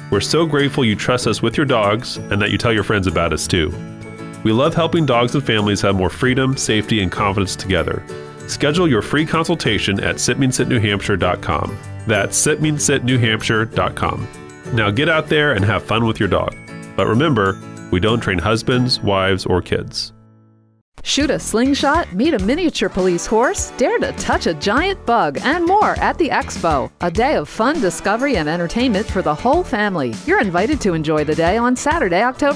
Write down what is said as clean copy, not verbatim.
We're so grateful you trust us with your dogs and that you tell your friends about us too. We love helping dogs and families have more freedom, safety, and confidence together. Schedule your free consultation at sitmeansitnewhampshire.com. That's sitmeansitnewhampshire.com. Now get out there and have fun with your dog. But remember, we don't train husbands, wives, or kids. Shoot a slingshot, meet a miniature police horse, dare to touch a giant bug, and more at the Expo. A day of fun, discovery, and entertainment for the whole family. You're invited to enjoy the day on Saturday, October